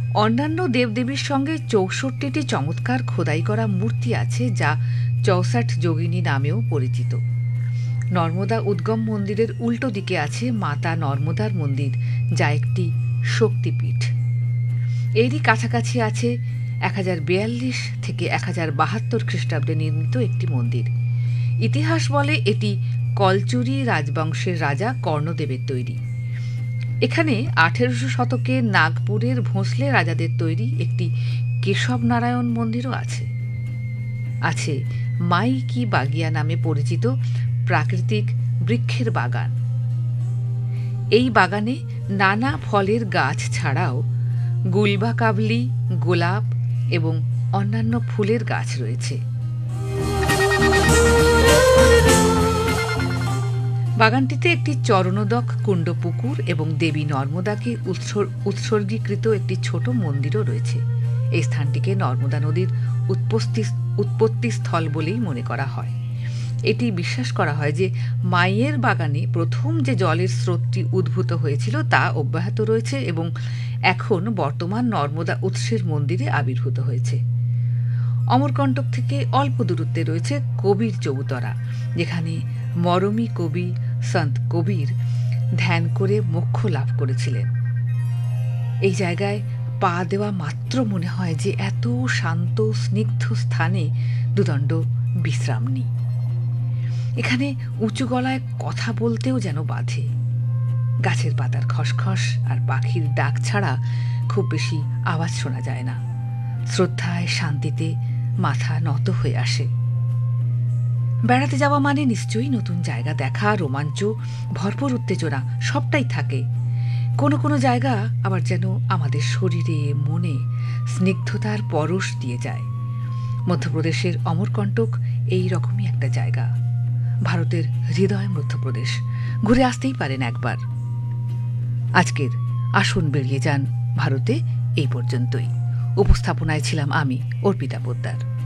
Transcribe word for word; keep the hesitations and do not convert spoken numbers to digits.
অন্যান্য দেবদেবীর সঙ্গে চৌষট্টিটি চমৎকার খোদাই করা মূর্তি আছে, যা চৌষট যোগিনী নামেও পরিচিত। নর্মদা উদ্গম মন্দিরের উল্টো দিকে আছে মাতা নর্মদার মন্দির, যা একটি শক্তিপীঠ। এরই কাছাকাছি আছে এক হাজার বিয়াল্লিশ থেকে এক হাজার বাহাত্তর খ্রিস্টাব্দে নির্মিত একটি মন্দির। ইতিহাস বলে এটি কলচুরি রাজবংশের রাজা কর্ণদেবের তৈরি। এখানে আঠেরোশো শতকে নাগপুরের ভোঁসলে রাজাদের তৈরি একটি কেশব নারায়ণ মন্দিরও আছে। আছে মাই কি বাগিয়া নামে পরিচিত প্রাকৃতিক বৃক্ষের বাগান। এই বাগানে নানা ফলের গাছ ছাড়াও গুলবা কাবলি, গোলাপ এবং অন্যান্য ফুলের গাছ রয়েছে। বাগানটিতে একটি চরণোদক কুণ্ড পুকুর এবং দেবী নর্মদাকে উৎসর্গীকৃত একটি ছোট মন্দিরও রয়েছে। এই স্থানটিকে নর্মদা নদীর উৎপত্তি উৎপত্তি স্থল বলেই মনে করা হয়। এটি বিশ্বাস করা হয় যে মাইয়ের বাগানে প্রথম যে জলের স্রোতটি উদ্ভূত হয়েছিল তা অব্যাহত রয়েছে এবং এখন বর্তমান নর্মদা উৎসের মন্দিরে আবির্ভূত হয়েছে। অমরকণ্টক থেকে অল্প দূরত্বে রয়েছে কবির চৌতরা, যেখানে মরমী কবি সন্ত কবির ধ্যান করে মোক্ষ লাভ করেছিলেন। এই জায়গায় পা দেওয়া মাত্র মনে হয় যে এত শান্ত স্নিগ্ধ স্থানে দুদণ্ড বিশ্রাম নিই। এখানে উঁচু গলায় কথা বলতেও যেন বাধে। গাছের পাতার খসখস আর পাখির ডাক ছাড়া খুব বেশি আওয়াজ শোনা যায় না। শ্রদ্ধায় শান্তিতে মাথা নত হয়ে আসে। বেড়াতে যাওয়া মানে নিশ্চয়ই নতুন জায়গা দেখা, রোমাঞ্চ, ভরপুর উত্তেজনা সবটাই থাকে। কোনো কোনো জায়গা আবার যেন আমাদের শরীরে মনে স্নিগ্ধতার পরশ দিয়ে যায়। মধ্যপ্রদেশের অমরকণ্টক এই রকমই একটা জায়গা। ভারতের হৃদয় মধ্যপ্রদেশ। ঘুরে আসতেই পারেন একবার। আজকের আসুন বেরিয়ে যান ভারতে এই পর্যন্তই। উপস্থাপনায় ছিলাম আমি, অর্পিতা পোদ্দার।